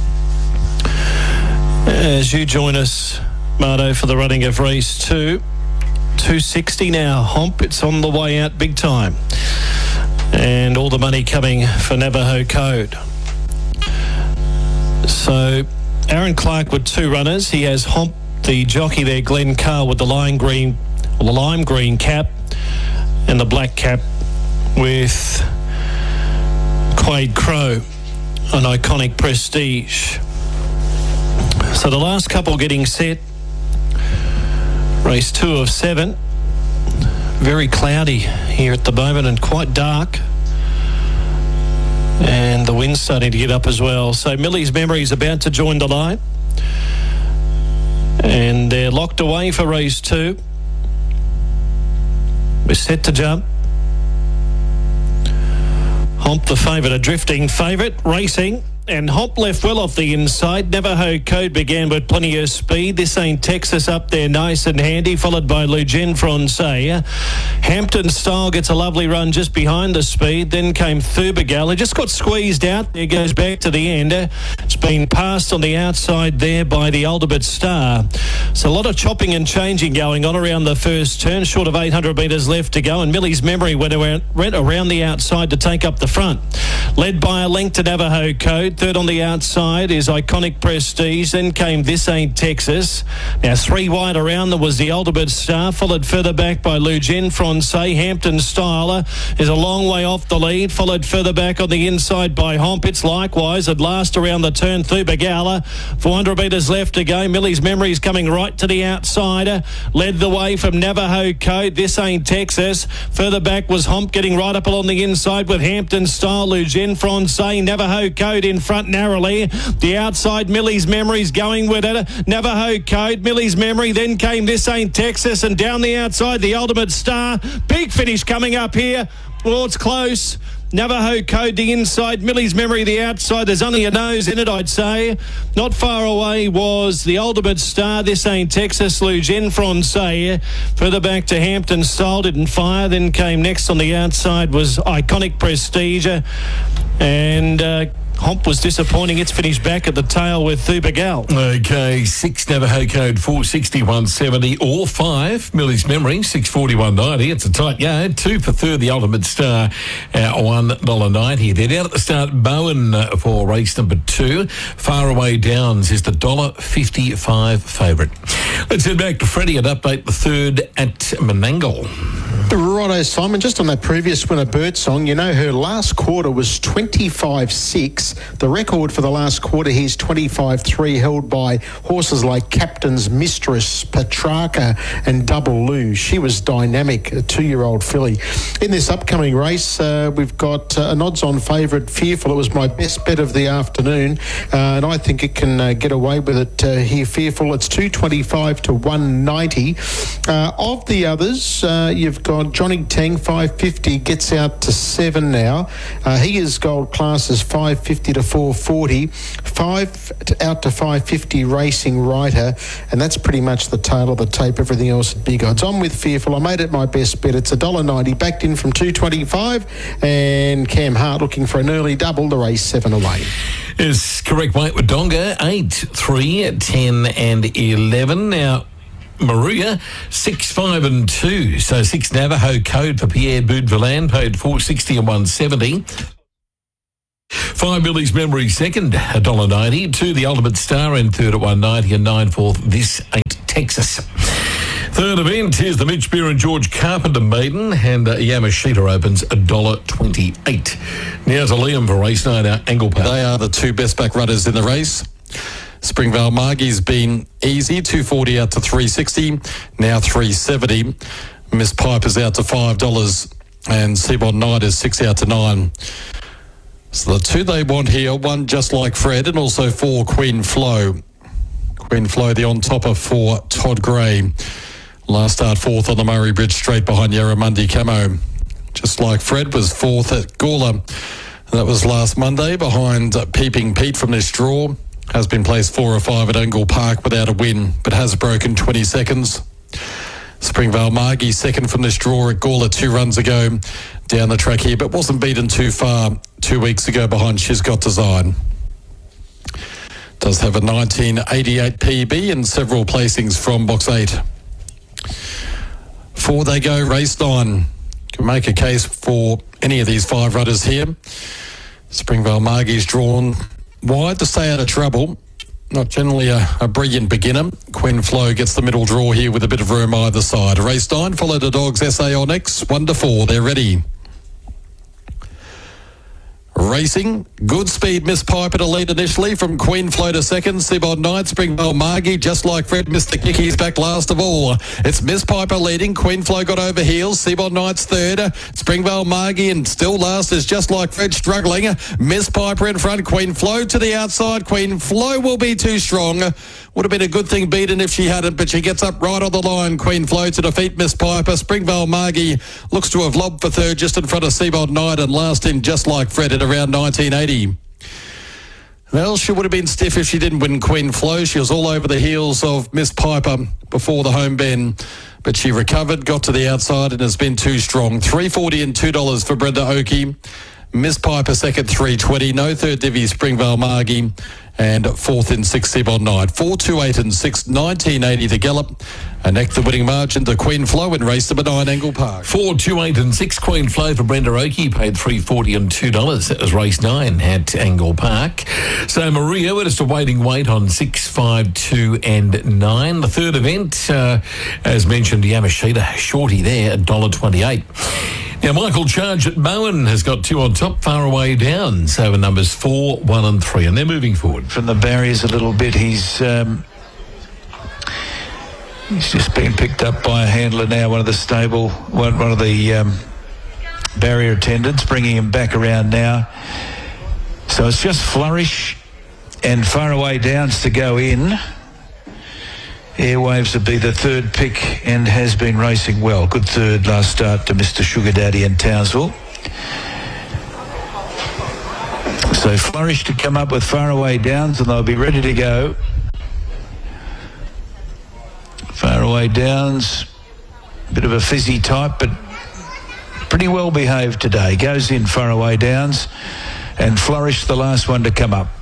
As you join us, Mardo, for the running of race two. two sixty now, Homp. It's on the way out big time. And all the money coming for Navajo Code. So Aaron Clark with two runners. He has Homp, the jockey there, Glenn Carr, with the lime green, or the lime green cap, and the black cap with Quade Crow, an Iconic Prestige. So the last couple getting set. Race two of seven. Very cloudy here at the moment and quite dark. And the wind's starting to get up as well. So Millie's Memory is about to join the line. And they're locked away for race two. We're set to jump. Homp the favourite, a drifting favourite, racing. And Homp left well off the inside. Navajo Code began with plenty of speed. This ain't Texas up there nice and handy, followed by Lujen Francais. Hampton Style gets a lovely run just behind the speed. Then came Thubergal. It just got squeezed out. There goes back to the end. It's been passed on the outside there by the Ultimate Star. So a lot of chopping and changing going on around the first turn. Short of eight hundred metres left to go. And Millie's Memory went around, went around the outside to take up the front. Led by a length to Navajo Code. Third on the outside is Iconic Prestige. Then came This Ain't Texas. Now three wide around there was the Ultimate Star, followed further back by Lujen Francais. Hampton Styler is a long way off the lead, followed further back on the inside by Homp. It's likewise at last around the turn Thubagala. four hundred metres left to go. Millie's Memory is coming right to the outsider. Led the way from Navajo Code. This Ain't Texas. Further back was Homp getting right up along the inside with Hampton Style. Lujen Francais. Navajo Code in front narrowly. The outside, Millie's Memory's going with it. Navajo Code, Millie's Memory. Then came This Ain't Texas, and down the outside, the Ultimate Star. Big finish coming up here. Oh, it's close. Navajo Code the inside, Millie's Memory the outside. There's only a nose in it, I'd say. Not far away was the Ultimate Star. This Ain't Texas, Lujen Francais. Further back to Hampton Style, didn't fire. Then came next on the outside was Iconic Prestige. And uh, Homp was disappointing. It's finished back at the tail with Thubergal. Okay, six Navajo Code, four sixty, one seventy, or five Millie's Memory, six forty, one ninety. It's a tight yard. Two for third, the Ultimate Star, uh, one dollar ninety. They're down at the start, Bowen uh, for race number two. Faraway Downs is the one dollar fifty-five favourite. Let's head back to Freddie and update the third at Menangle. Righto, Simon, just on that previous winner Bird Song, you know her last quarter was twenty-five six. The record for the last quarter here is twenty-five three, held by horses like Captain's Mistress, Petrarca and Double Lou. She was dynamic, a two-year-old filly. In this upcoming race, uh, we've got uh, an odds-on favourite, Fearful. It was my best bet of the afternoon, uh, and I think it can uh, get away with it uh, here, Fearful. It's two twenty-five to one ninety. Uh, of the others, uh, you've got Johnny Tang, five fifty, gets out to seven now. Uh, he is gold class as five fifty to four forty. Five to, out to five fifty, Racing Writer, and that's pretty much the tail of the tape. Everything else at big odds. I'm with Fearful. I made it my best bet. It's one dollar ninety, backed in from two twenty-five, and Cam Hart looking for an early double to race seven away. Is correct weight with Donga, eight, three, ten and eleven. Now, Maruya, six, five and two. So six Navajo code for Pierre Boudvillan, paid four sixty and one seventy. Five Billy's Memory second, one dollar ninety. Two The Ultimate Star and third at one ninety, and nine fourth This Ain't Texas. Third event is the Mitch Beer and George Carpenter Maiden, and uh, Yamashita opens one dollar twenty-eight. Now to Liam for race nine, our Angle Park. They are the two best back runners in the race. Springvale Margie's been easy, two forty out to three sixty, now three seventy. Miss Piper's out to five dollars, and Seabon Knight is six out to nine. So the two they want here, one Just Like Fred, and also four Queen Flow. Queen Flow, the on-topper for Todd Gray. Last start fourth on the Murray Bridge, straight behind Yarramundi Camo. Just Like Fred was fourth at Gawler. That was last Monday behind Peeping Pete from this draw. Has been placed four or five at Angle Park without a win, but has broken twenty seconds. Springvale Margie second from this draw at Gawler two runs ago down the track here, but wasn't beaten too far two weeks ago behind She's Got Design. Does have a nineteen eighty-eight P B and several placings from box eight. Four they go, race nine. Can make a case for any of these five runners here. Springvale Margie's drawn wide to stay out of trouble. Not generally a, a brilliant beginner. Queen Flow gets the middle draw here with a bit of room either side. Race nine, followed the Dogs S A Onyx. One to four, they're ready. Racing, good speed, Miss Piper to lead initially from Queen Flow to second. Seabon Knight, Springvale Margie, Just Like Fred, Mister Kicky's back last of all. It's Miss Piper leading, Queen Flow got over heels, Seabon Knight's third, Springvale Margie, and still last is Just Like Fred struggling. Miss Piper in front, Queen Flow to the outside. Queen Flow will be too strong. Would have been a good thing beaten if she hadn't, but she gets up right on the line. Queen Flow to defeat Miss Piper. Springvale Margie looks to have lobbed for third just in front of Seabon Knight, and last in Just Like Fred at around nineteen eighty. Well, she would have been stiff if she didn't win Queen Flow. She was all over the heels of Miss Piper before the home bend, but she recovered, got to the outside, and has been too strong. three forty and two dollars for Brenda Oakey. Miss Piper second, three twenty. No third divvy, Springvale Margie. And fourth in six, Seabon Knight. four, two, eight and six, nineteen eighty the gallop. And next the winning margin to Queen Flow in race number nine, Angle Park. four, two, eight and six, Queen Flow for Brenda Oakey, paid three forty and two dollars. That was race nine at Angle Park. So Maria, we're just awaiting weight on six, five, two and nine. The third event, uh, as mentioned, Yamashita, shorty there, one dollar twenty-eight. Now, Michael Charge at Bowen has got two on top, Far Away Down. So numbers four, one and three, and they're moving forward. From the barriers a little bit, he's um, he's just been picked up by a handler now, one of the stable, one, one of the um, barrier attendants, bringing him back around now. So it's just Flourish and Far Away Downs to go in. Airwaves would be the third pick and has been racing well. Good third last start to Mister Sugar Daddy and Townsville. So Flourish to come up with Far Away Downs, and they'll be ready to go. Far Away Downs, bit of a fizzy type, but pretty well behaved today. Goes in Far Away Downs, and Flourish the last one to come up.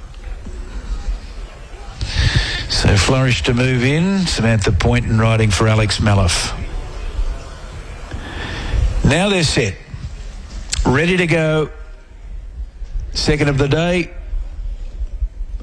So Flourish to move in, Samantha Poynton riding for Alex Maliff. Now they're set. Ready to go. Second of the day.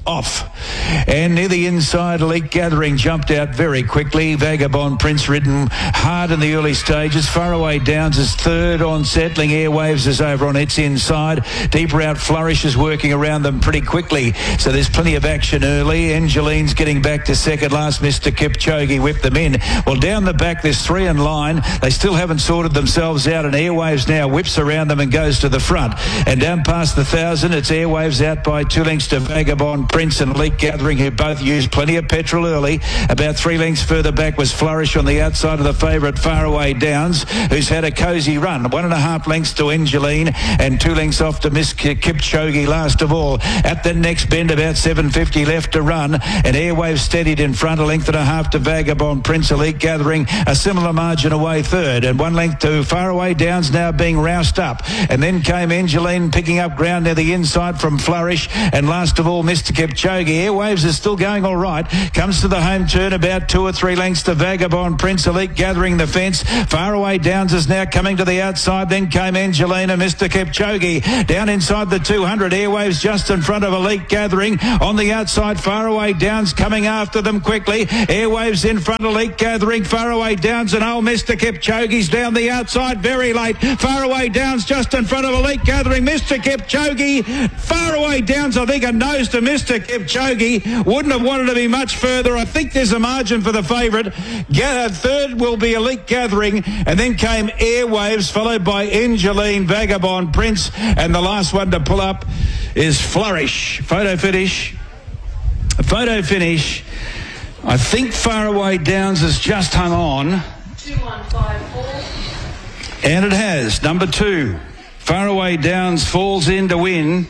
off. And near the inside, Elite Gathering jumped out very quickly. Vagabond Prince ridden hard in the early stages. Faraway Downs is third on settling. Airwaves is over on its inside. Deeper out Flourish is working around them pretty quickly. So there's plenty of action early. Angeline's getting back to second. Last Mister Kipchoge whipped them in. Well, down the back, there's three in line. They still haven't sorted themselves out, and Airwaves now whips around them and goes to the front. And down past the thousand, it's Airwaves out by two lengths to Vagabond Prince and Elite Gathering, who both used plenty of petrol early. About three lengths further back was Flourish on the outside of the favourite Faraway Downs, who's had a cosy run. One and a half lengths to Angeline and two lengths off to Miss Kipchoge last of all. At the next bend, about seven fifty left to run, and Airwaves steadied in front, a length and a half to Vagabond Prince. Elite Gathering a similar margin away third, and one length to Faraway Downs now being roused up. And then came Angeline picking up ground near the inside from Flourish, and last of all Mister Kipchoge. Airwaves is still going all right. Comes to the home turn about two or three lengths to Vagabond Prince. Elite Gathering the fence. Faraway Downs is now coming to the outside. Then came Angelina, Mister Kipchoge. Down inside the two hundred. Airwaves just in front of Elite Gathering. On the outside, Faraway Downs coming after them quickly. Airwaves in front, Elite Gathering. Faraway Downs and old Mister Kipchoge's down the outside very late. Faraway Downs just in front of Elite Gathering. Mister Kipchoge. Faraway Downs, I think, a nose to Mister Kipchoge. Wouldn't have wanted to be much further. I think there's a margin for the favourite. Third will be Elite Gathering, and then came Airwaves, followed by Angeline, Vagabond Prince, and the last one to pull up is Flourish. Photo finish. Photo finish. I think Faraway Downs has just hung on. two one five four. And it has. Number two. Faraway Downs falls in to win.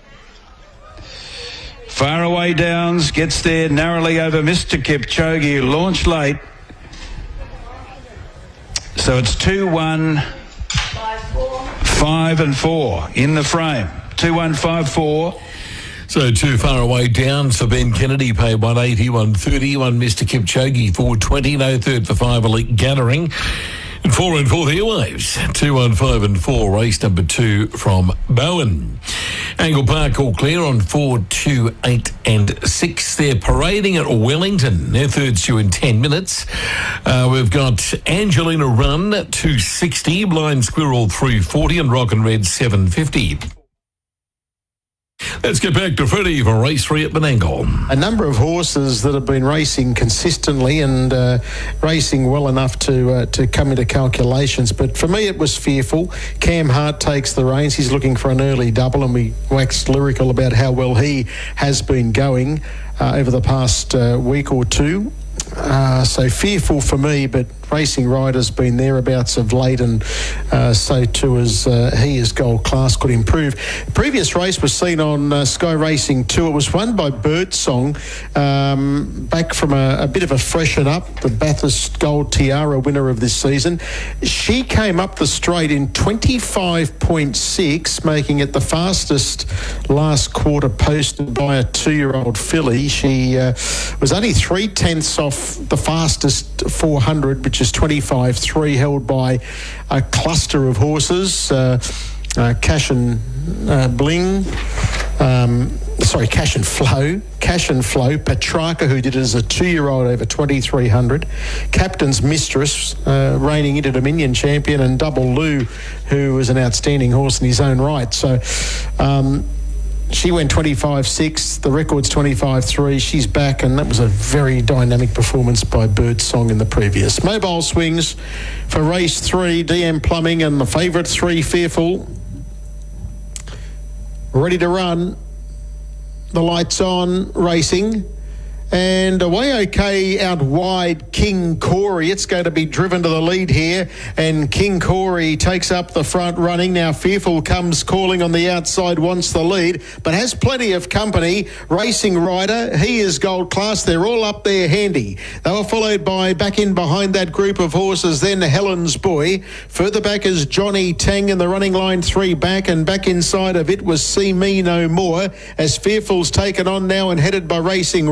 Faraway Downs gets there narrowly over Mister Kipchoge, who launched late. So it's two one five and four in the frame. two one five four. So two Faraway Downs for Ben Kennedy, paid one eighty, one thirty. One Mister Kipchoge, four twenty. No third for five Elite Gathering. And four and four, the Airwaves. Two, one, five and four. Race number two from Bowen. Angle Park all clear on four, two, eight and six. They're parading at Wellington. Their third's due in ten minutes. Uh, we've got Angelina Run, two sixty. Blind Squirrel, three forty. And Rock and Red, seven fifty. Let's get back to Freddie for race three at Menangle. A number of horses that have been racing consistently and uh, racing well enough to uh, to come into calculations. But for me, it was Fearful. Cam Hart takes the reins. He's looking for an early double, and we waxed lyrical about how well he has been going uh, over the past uh, week or two. Uh, so Fearful for me, but Racing Rider's been thereabouts of late, and uh, so too as uh, he as Gold Class could improve. The previous race was seen on uh, Sky Racing two. It was won by Birdsong, um, back from a, a bit of a freshen up, the Bathurst Gold Tiara winner of this season. She came up the straight in twenty-five point six, making it the fastest last quarter posted by a two-year-old filly. She uh, was only three tenths off the fastest four hundred, which is twenty-five three, held by a cluster of horses. Uh, uh, Cash and uh, Bling, um, sorry, Cash and Flow, Cash and Flow, Petrarca, who did it as a two-year-old over twenty-three hundred, Captain's Mistress, uh, reigning Inter Dominion champion, and Double Lou, who was an outstanding horse in his own right. So um, she went twenty-five six, the record's twenty-five three. She's back, and that was a very dynamic performance by Birdsong in the previous. Mobile swings for race three, D M Plumbing and the favourite three, Fearful. Ready to run. The lights on, racing. And away okay out wide, King Corey. It's going to be driven to the lead here, and King Corey takes up the front running. Now Fearful comes calling on the outside, wants the lead, but has plenty of company. Racing Rider, he is Gold Class. They're all up there handy. They were followed by, back in behind that group of horses, then Helen's Boy. Further back is Johnny Tang in the running line, three back, and back inside of it was See Me No More, as Fearful's taken on now and headed by Racing Rider.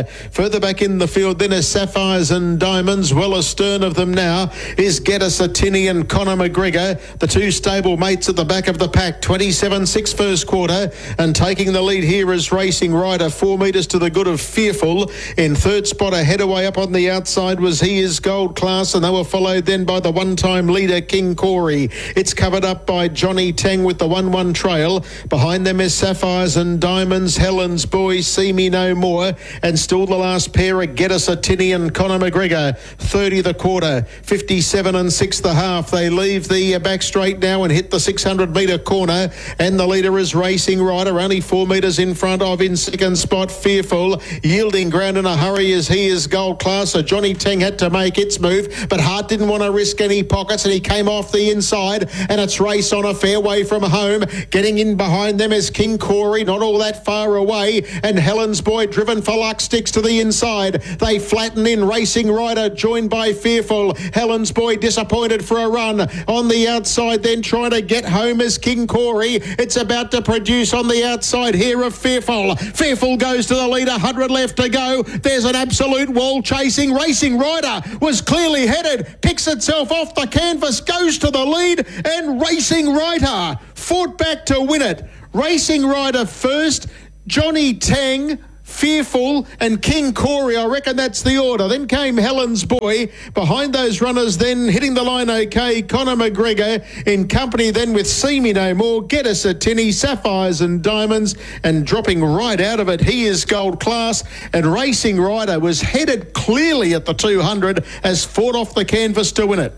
Grigger. Further back in the field then is Sapphires and Diamonds. Well astern of them now is Get Us a Tinny and Conor McGregor. The two stable mates at the back of the pack. twenty-seven six first quarter, and taking the lead here is Racing Rider, four metres to the good of Fearful. In third spot, ahead away up on the outside was He Is Gold Class, and they were followed then by the one-time leader King Corey. It's covered up by Johnny Tang with the one one trail. Behind them is Sapphires and Diamonds, Helen's Boy, See Me No More, and still the last pair are Get Us a Tinny and Conor McGregor. thirty the quarter, fifty-seven and six the half. They leave the back straight now and hit the six hundred metre corner, and the leader is Racing Rider, only four metres in front of in second spot Fearful. Yielding ground in a hurry as He Is Gold Class. So Johnny Tang had to make its move, but Hart didn't want to risk any pockets, and he came off the inside, and it's Race on a Fairway from home. Getting in behind them is King Corey, not all that far away, and Helen's Boy, Driven for Luck, sticks to the inside. They flatten in. Racing Rider joined by Fearful. Helen's Boy disappointed for a run. On the outside then trying to get home is King Corey. It's about to produce on the outside here of Fearful. Fearful goes to the lead, one hundred left to go. There's an absolute wall chasing. Racing Rider was clearly headed, picks itself off the canvas, goes to the lead, and Racing Rider fought back to win it. Racing Rider first, Johnny Tang, Fearful and King Corey. I reckon that's the order. Then came Helen's Boy. Behind those runners then hitting the line okay, Conor McGregor, in company then with See Me No More, Get Us a Tinny, Sapphires and Diamonds, and dropping right out of it, He Is Gold Class. And Racing Rider was headed clearly at the two hundred as fought off the canvas to win it.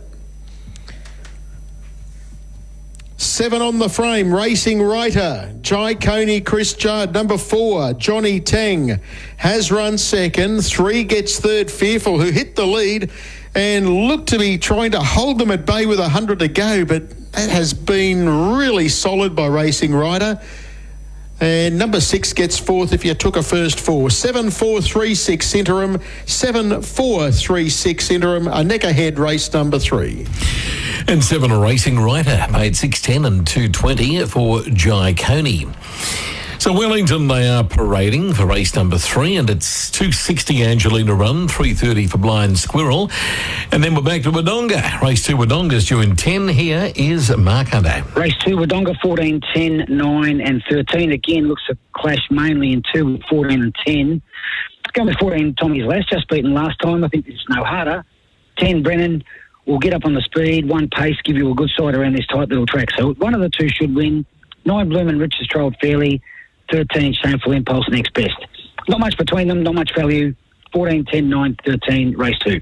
Seven on the frame, Racing Rider, Jai Coney, Chris Judd. Number four, Johnny Tang has run second. Three gets third, Fearful, who hit the lead and looked to be trying to hold them at bay with one hundred to go, but that has been really solid by Racing Rider. And number six gets fourth if you took a first four. Seven, four, three, six interim. Seven, four, three, six interim. A neck ahead race number three. And seven, a Racing Rider, paid six ten and two twenty for Jai Coney. So Wellington, they are parading for race number three, and it's two sixty Angelina Run, three thirty for Blind Squirrel. And then we're back to Wodonga. Race two, Wodonga's due in ten. Here is Mark Hunter. Race two, Wodonga, fourteen, ten, nine and thirteen. Again, looks to clash mainly in two with fourteen and ten. Going with fourteen, Tommy's Last, just beaten last time. I think it's no harder. ten, Brennan will get up on the speed. One, Pace, give you a good side around this tight little track. So one of the two should win. nine, Bloomin' Rich has trolled fairly. thirteen, Shameful Impulse, next best. Not much between them, not much value. fourteen, ten, nine, thirteen, race two.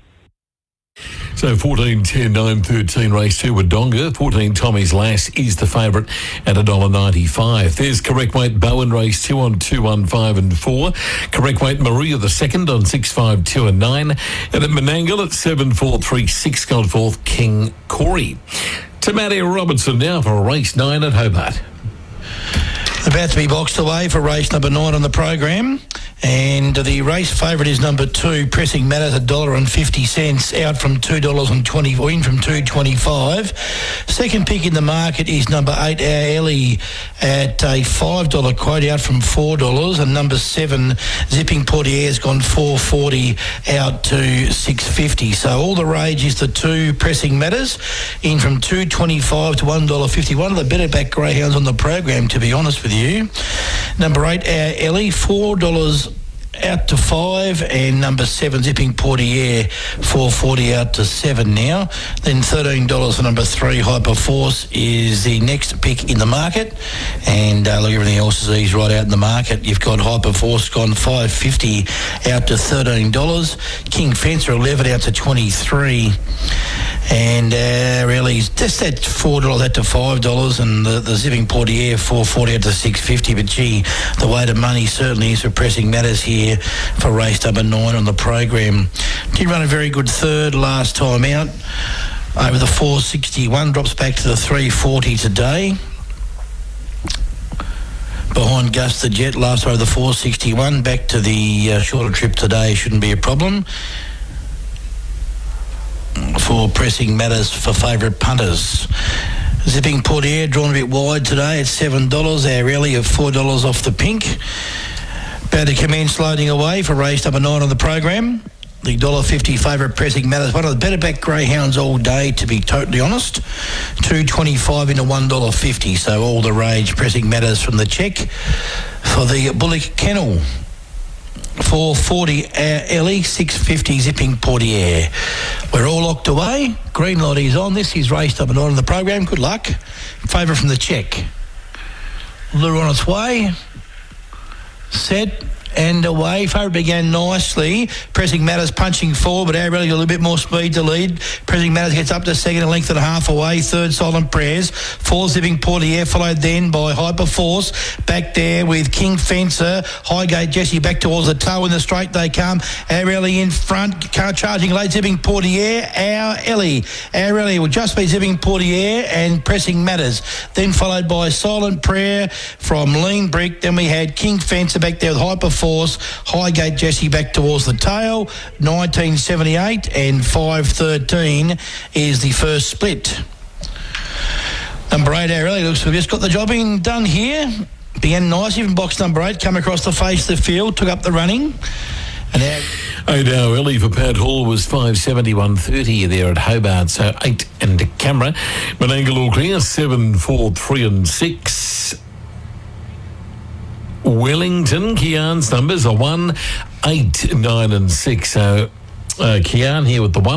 So fourteen, ten, nine, thirteen, race two, Wodonga. fourteen, Tommy's Lass is the favourite at one dollar ninety-five. There's correct weight Bowen, race two on two, one, five and four. Correct weight Maria the second on six, five, two and nine. And at Menangle at seven, four, three, six, gone forth King Corey. To Matty Robertson now for race nine at Hobart. About to be boxed away for race number nine on the program. And the race favourite is number two, Pressing Matters, one dollar fifty, out from two dollars twenty, or in from two dollars twenty-five. Second pick in the market is number eight, Our Ellie, at a five dollars quote, out from four dollars. And number seven, Zipping Portier's gone four dollars forty, out to six dollars fifty. So all the rage is the two, Pressing Matters, in from two dollars twenty-five to one dollar fifty. One of the better back greyhounds on the program, to be honest with you. Number eight, Our Ellie, four dollars out to five, and number seven, Zipping Portier, four forty out to seven now. Then thirteen dollars for number three, Hyperforce, is the next pick in the market. And uh, look, everything else is eased right out in the market. You've got Hyperforce gone five fifty out to thirteen dollars. King Fencer, eleven out to twenty-three. And uh, really, just that four dollars out to five dollars, and the, the Zipping Portier, four forty out to six fifty. But gee, the weight of money certainly is for Pressing Matters here for race number nine on the program. Did run a very good third last time out over the four sixty-one, drops back to the three forty today. Behind Gus the Jet, last over the four sixty-one, back to the uh, shorter trip today, shouldn't be a problem for Pressing Matters for favourite punters. Zipping Portier drawn a bit wide today at seven dollars. Our rally of four dollars off the pink. About to commence loading away for race number nine on the program. The one dollar fifty favourite Pressing Matters. One of the better back greyhounds all day, to be totally honest. two twenty-five into one dollar fifty. So all the rage Pressing Matters from the check. For the Bullock Kennel, four forty uh, Ellie, six fifty Zipping Portier. We're all locked away. Green light is on. This is race number nine on the program. Good luck. Favourite from the check. Lure on its way. Set. And away. Favourite began nicely. Pressing Matters punching forward, but Airelli got a little bit more speed to lead. Pressing Matters gets up to second, a length and a half away. Third, Silent Prayers. Four, Zipping Portier, followed then by Hyperforce. Back there with King Fencer. Highgate Jesse back towards the toe. In the straight they come. Airelli in front. Car charging late. Zipping Portier. Our Ellie. Airelli will just be Zipping Portier and Pressing Matters. Then followed by Silent Prayer from Lean Brick. Then we had King Fencer back there with Hyperforce. Highgate Jesse back towards the tail. nineteen seventy-eight and five thirteen is the first split. Number eight, Airelli looks to have just got the job in done here. Began nice, even box number eight, come across the face of the field, took up the running. And now Eight hour early for Pat Hall was five seventy-one thirty there at Hobart, so eight and a camera. Menangle all clear, seven, four, three and six. Wellington, Kian's numbers are one, eight, nine and six. So uh, Kian here with the one.